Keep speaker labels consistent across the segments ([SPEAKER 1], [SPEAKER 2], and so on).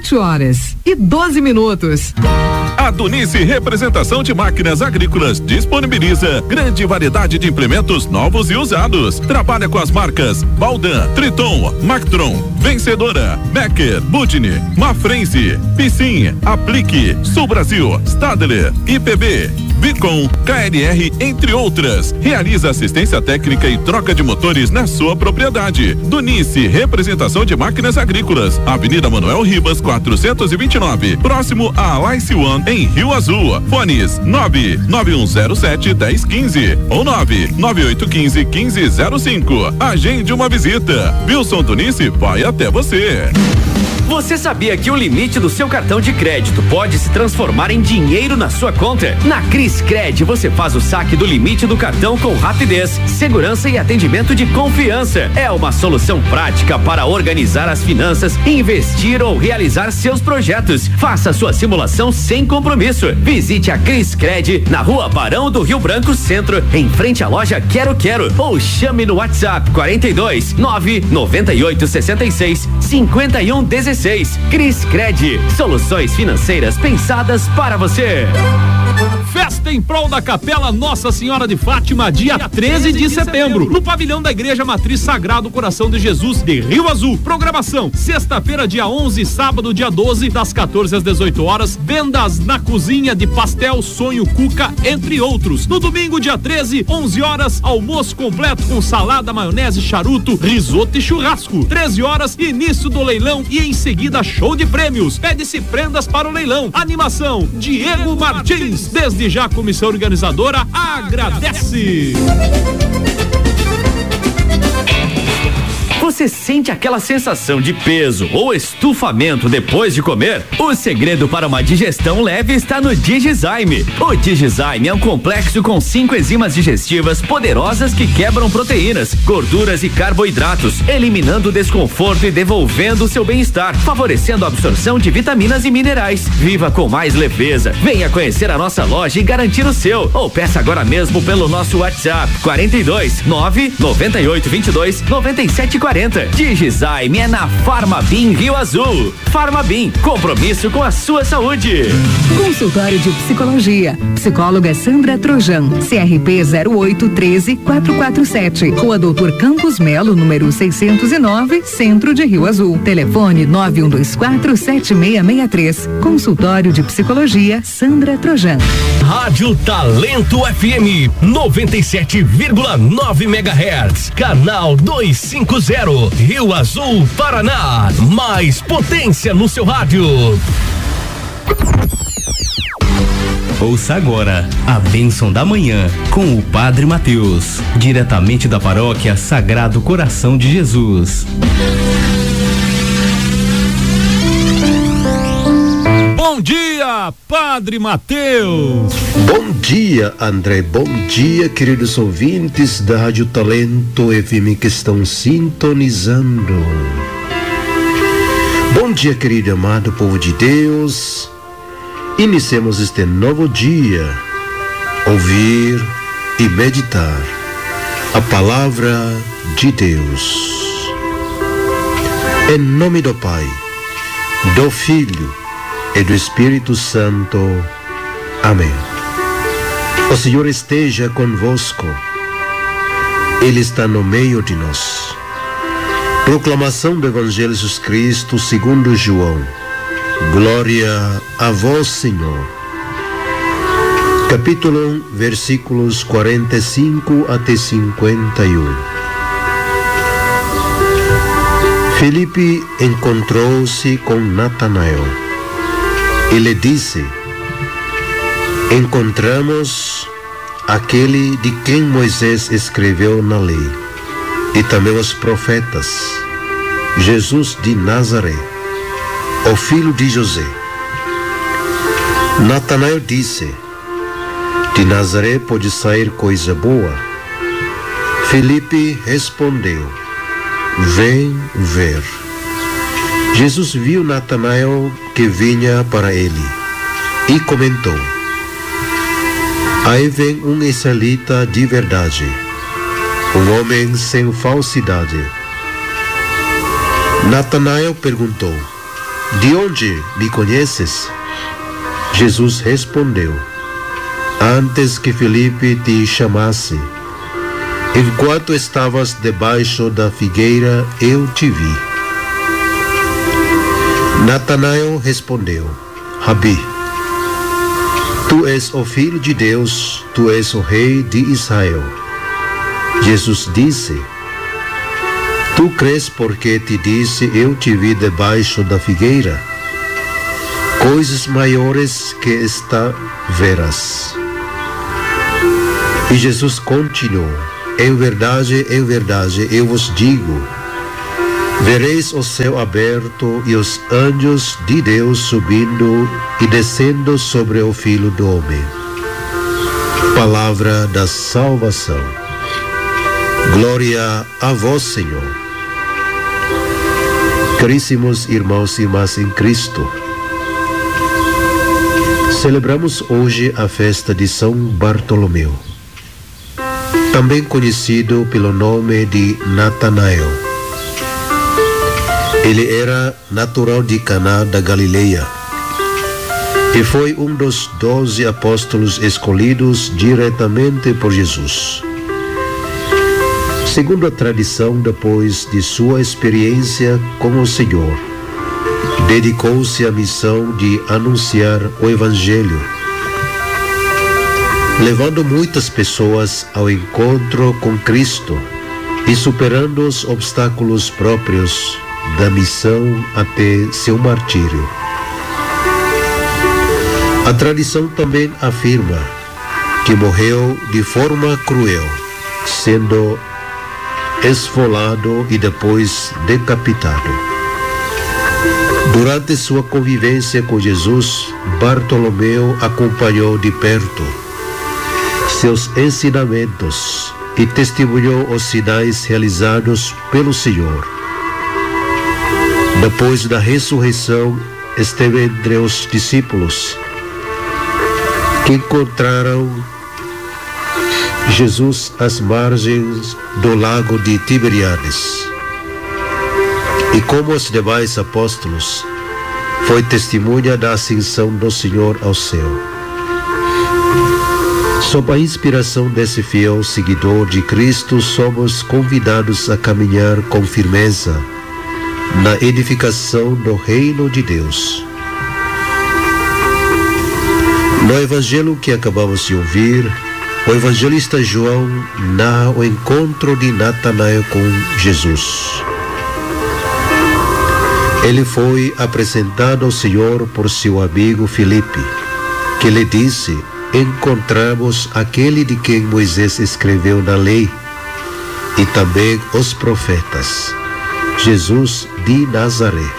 [SPEAKER 1] 7h12.
[SPEAKER 2] A Dunice Representação de Máquinas Agrícolas disponibiliza grande variedade de implementos novos e usados. Trabalha com as marcas Baldan, Triton, Mactron, Vencedora, Becker, Budni, Mafrense, Piscin, Aplique, Sul Brasil, Stadler, IPB, Vicom, KLR, entre outras. Realiza assistência técnica e troca de motores na sua propriedade. Dunice Representação de Máquinas Agrícolas, Avenida Manuel Ribas, 429, próximo a Lice One, em Rio Azul. Fones 99107-1015 ou 99815-1505. Agende uma visita. Wilson Dunice vai até você.
[SPEAKER 3] Você sabia que o limite do seu cartão de crédito pode se transformar em dinheiro na sua conta? Na Criscred você faz o saque do limite do cartão com rapidez, segurança e atendimento de confiança. É uma solução prática para organizar as finanças, investir ou realizar seus projetos. Faça sua simulação sem compromisso. Visite a Criscred na Rua Barão do Rio Branco Centro, em frente à loja Quero Quero, ou chame no WhatsApp 42 998 66 51 16. Criscred, soluções financeiras pensadas para você.
[SPEAKER 4] Festa em prol da Capela Nossa Senhora de Fátima, dia 13 de setembro, no pavilhão da Igreja Matriz Sagrado Coração de Jesus de Rio Azul. Programação: sexta-feira, dia 11, sábado, dia 12, das 14 às 18 horas, vendas na cozinha de pastel, sonho, cuca, entre outros. No domingo, dia 13, 11 horas, almoço completo com salada, maionese, charuto, risoto e churrasco. 13 horas, início do leilão e em seguida show de prêmios. Pede-se prendas para o leilão. Animação: Diego Martins. Desde já a comissão organizadora agradece.
[SPEAKER 3] Você sente aquela sensação de peso ou estufamento depois de comer? O segredo para uma digestão leve está no Digizyme. O Digizyme é um complexo com 5 enzimas digestivas poderosas que quebram proteínas, gorduras e carboidratos, eliminando o desconforto e devolvendo o seu bem-estar, favorecendo a absorção de vitaminas e minerais. Viva com mais leveza. Venha conhecer a nossa loja e garantir o seu. Ou peça agora mesmo pelo nosso WhatsApp 42 998 22 97 40. Digizyme é na Farmabim Rio Azul. Farmabim, compromisso com a sua saúde.
[SPEAKER 1] Consultório de Psicologia. Psicóloga Sandra Trojan. CRP 0813447. Rua Doutor Campos Melo, número 609, Centro de Rio Azul. Telefone 91247663. Consultório de Psicologia Sandra Trojan.
[SPEAKER 5] Rádio Talento FM 97,9 MHz. Canal 250. Rio Azul, Paraná. Mais potência no seu rádio.
[SPEAKER 6] Ouça agora a bênção da manhã com o Padre Mateus, diretamente da paróquia Sagrado Coração de Jesus.
[SPEAKER 4] Bom dia, Padre Mateus.
[SPEAKER 7] Bom dia, André. Bom dia, queridos ouvintes da Rádio Talento FM que estão sintonizando. Bom dia, querido e amado povo de Deus. Iniciemos este novo dia, ouvir e meditar a palavra de Deus. Em nome do Pai, do Filho e do Espírito Santo. Amém. O Senhor esteja convosco. Ele está no meio de nós. Proclamação do Evangelho de Jesus Cristo segundo João. Glória a vós, Senhor. Capítulo 1, versículos 45 até 51. Filipe encontrou-se com Natanael. Ele disse: encontramos aquele de quem Moisés escreveu na lei, e também os profetas, Jesus de Nazaré, o filho de José. Natanael disse: de Nazaré pode sair coisa boa. Filipe respondeu: vem ver. Jesus viu Natanael que vinha para ele e comentou: aí vem um israelita de verdade, um homem sem falsidade. Natanael perguntou: de onde me conheces? Jesus respondeu: antes que Filipe te chamasse, enquanto estavas debaixo da figueira, eu te vi. Natanael respondeu: Rabi, tu és o Filho de Deus, tu és o Rei de Israel. Jesus disse: tu crês porque te disse, eu te vi debaixo da figueira? Coisas maiores que esta verás. E Jesus continuou: em verdade, eu vos digo, vereis o céu aberto e os anjos de Deus subindo e descendo sobre o Filho do Homem. Palavra da salvação. Glória a vós, Senhor. Caríssimos irmãos e irmãs em Cristo, celebramos hoje a festa de São Bartolomeu, também conhecido pelo nome de Natanael. Ele era natural de Caná da Galileia e foi um dos 12 apóstolos escolhidos diretamente por Jesus. Segundo a tradição, depois de sua experiência com o Senhor, dedicou-se à missão de anunciar o Evangelho, levando muitas pessoas ao encontro com Cristo e superando os obstáculos próprios da missão até seu martírio. A tradição também afirma que morreu de forma cruel, sendo esfolado e depois decapitado. Durante sua convivência com Jesus, Bartolomeu acompanhou de perto seus ensinamentos e testemunhou os sinais realizados pelo Senhor. Depois da ressurreição, esteve entre os discípulos que encontraram Jesus às margens do lago de Tiberíades. E como os demais apóstolos, foi testemunha da ascensão do Senhor ao céu. Sob a inspiração desse fiel seguidor de Cristo, somos convidados a caminhar com firmeza na edificação do reino de Deus. No evangelho que acabamos de ouvir, o evangelista João narra o encontro de Natanael com Jesus. Ele foi apresentado ao Senhor por seu amigo Filipe, que lhe disse: encontramos aquele de quem Moisés escreveu na lei e também os profetas, Jesus de Nazaré.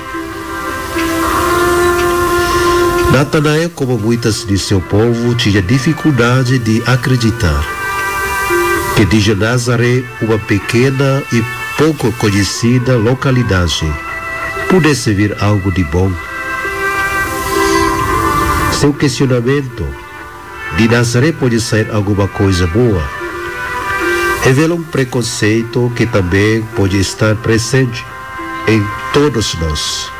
[SPEAKER 7] Natanael, como muitas de seu povo, tinha dificuldade de acreditar que de Nazaré, uma pequena e pouco conhecida localidade, pudesse vir algo de bom. Seu questionamento: de Nazaré pode sair alguma coisa boa, revela um preconceito que também pode estar presente em todos nós.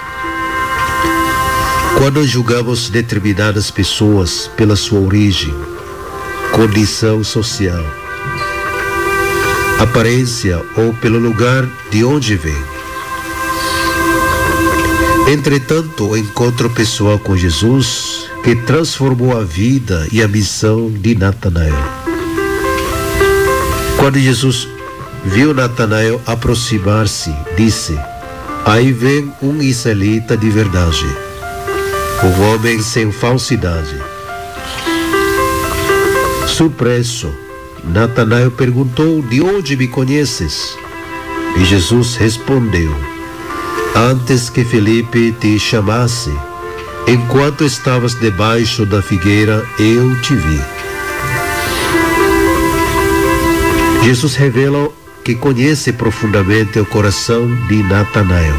[SPEAKER 7] Quando julgamos determinadas pessoas pela sua origem, condição social, aparência ou pelo lugar de onde vem. Entretanto, o encontro pessoal com Jesus, que transformou a vida e a missão de Natanael. Quando Jesus viu Natanael aproximar-se, disse: aí vem um israelita de verdade, um homem sem falsidade. Surpreso, Natanael perguntou: de onde me conheces? E Jesus respondeu: antes que Filipe te chamasse, enquanto estavas debaixo da figueira, eu te vi. Jesus revela que conhece profundamente o coração de Natanael.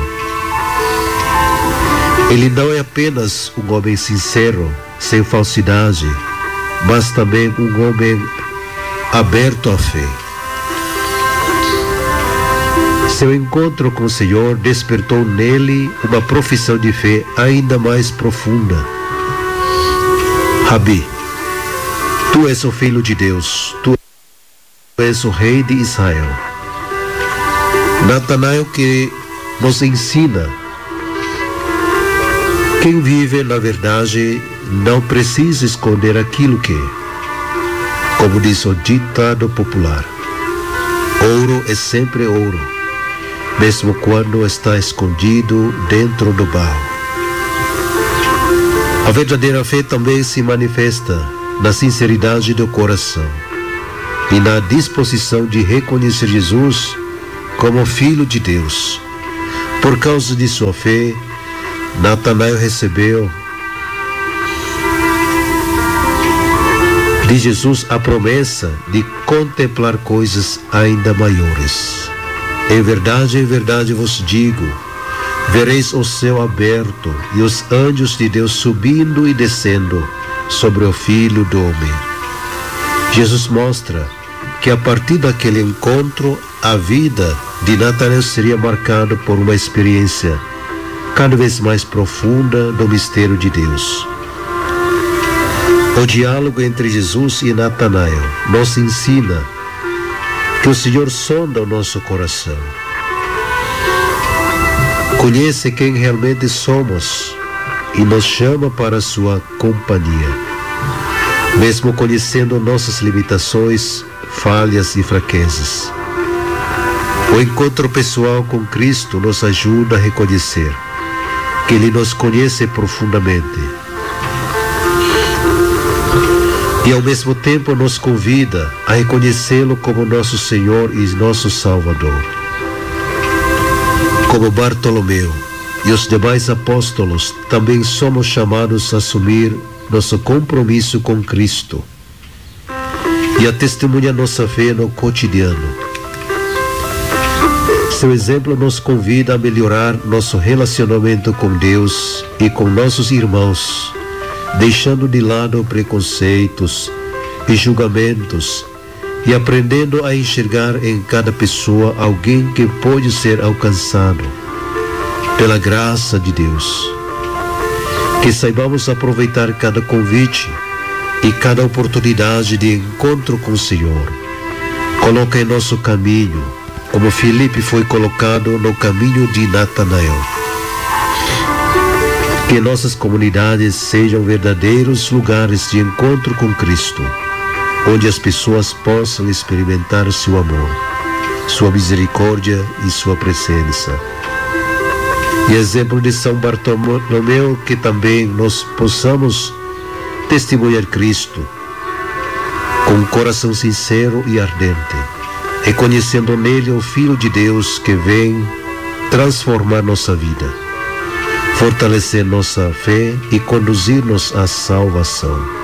[SPEAKER 7] Ele não é apenas um homem sincero, sem falsidade, mas também um homem aberto à fé. Seu encontro com o Senhor despertou nele uma profissão de fé ainda mais profunda. Rabi, tu és o Filho de Deus, tu és o Rei de Israel. Natanael que nos ensina: quem vive na verdade não precisa esconder aquilo que é. Como diz o ditado popular, ouro é sempre ouro, mesmo quando está escondido dentro do barro. A verdadeira fé também se manifesta na sinceridade do coração e na disposição de reconhecer Jesus como Filho de Deus. Por causa de sua fé, Natanael recebeu de Jesus a promessa de contemplar coisas ainda maiores. Em verdade vos digo, vereis o céu aberto e os anjos de Deus subindo e descendo sobre o Filho do Homem. Jesus mostra que a partir daquele encontro, a vida de Natanael seria marcada por uma experiência cada vez mais profunda do mistério de Deus. O diálogo entre Jesus e Natanael nos ensina que o Senhor sonda o nosso coração, conhece quem realmente somos e nos chama para a sua companhia, mesmo conhecendo nossas limitações, falhas e fraquezas. O encontro pessoal com Cristo nos ajuda a reconhecer que Ele nos conhece profundamente e ao mesmo tempo nos convida a reconhecê-lo como nosso Senhor e nosso Salvador. Como Bartolomeu e os demais apóstolos, também somos chamados a assumir nosso compromisso com Cristo e a testemunhar nossa fé no cotidiano. Seu exemplo nos convida a melhorar nosso relacionamento com Deus e com nossos irmãos, deixando de lado preconceitos e julgamentos e aprendendo a enxergar em cada pessoa alguém que pode ser alcançado pela graça de Deus. Que saibamos aproveitar cada convite e cada oportunidade de encontro com o Senhor. Coloca em nosso caminho, como Filipe foi colocado no caminho de Natanael. Que nossas comunidades sejam verdadeiros lugares de encontro com Cristo, onde as pessoas possam experimentar seu amor, sua misericórdia e sua presença. E exemplo de São Bartolomeu, que também nós possamos testemunhar Cristo com um coração sincero e ardente, reconhecendo nele o Filho de Deus que vem transformar nossa vida, fortalecer nossa fé e conduzir-nos à salvação.